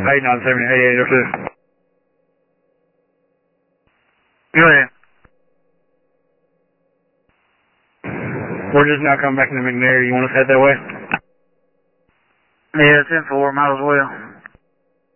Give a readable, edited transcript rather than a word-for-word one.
8970, 8802. Go ahead. We're just now coming back into McNair. You want us to head that way? Yeah, 10-4, might as well.